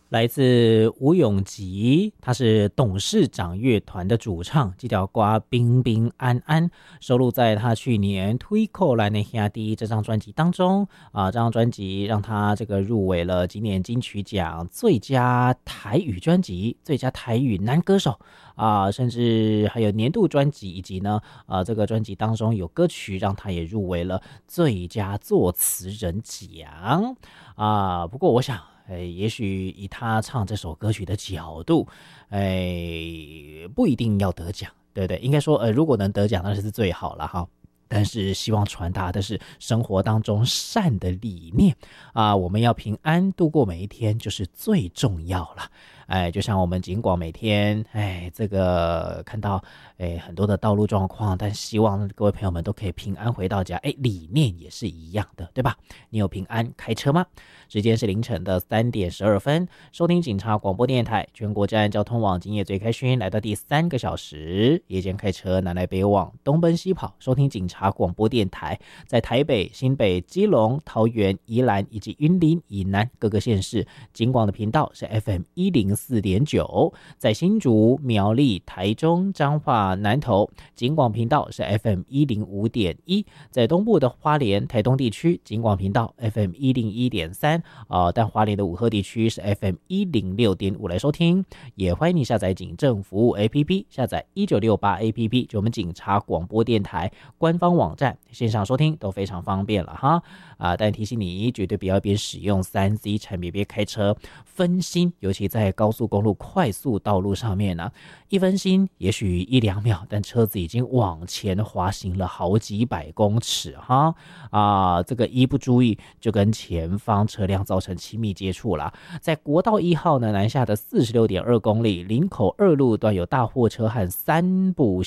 来自吴永吉，他是董事长乐团的主唱，这条歌冰冰安安收录在他去年推扣来那兄弟这张专辑当中这张专辑让他这个入围了今年金曲奖最佳台语专辑、最佳台语男歌手甚至还有年度专辑，以及呢这个专辑当中有歌曲让他也入围了最佳作词人奖不过我想也许以他唱这首歌曲的角度不一定要得奖，对不对？应该说如果能得奖那是最好了哈，但是希望传达的是生活当中善的理念我们要平安度过每一天就是最重要了。就像我们尽管每天这个看到很多的道路状况，但希望各位朋友们都可以平安回到家，理念也是一样的，对吧？你有平安开车吗？时间是凌晨的3点12分，收听警察广播电台全国治安交通网今夜最开讯，来到第3个小时，夜间开车南来北往，东奔西跑，收听警察广播电台，在台北、新北、基隆、桃园、宜兰以及云林以南各个县市，警广的频道是 FM104.9， 在新竹、苗栗、台中、彰化、南投，警广频道是 FM105.1， 在东部的花莲、台东地区，警广频道 FM101.3，但花莲的五河地区是 FM106.5 来收听。也欢迎你下载警政服务 APP， 下载1968 APP， 就我们警察广播电台官方网站，线上收听都非常方便了哈但提醒你绝对不要边使用3C 产品边开车分心，尤其在高速公路快速道路上面一分心也许1-2秒，但车子已经往前滑行了好几百公尺哈这个一不注意就跟前方车辆造成亲密接触了。在国道1号呢南下的46.2公里，林口2路段有大货车和3部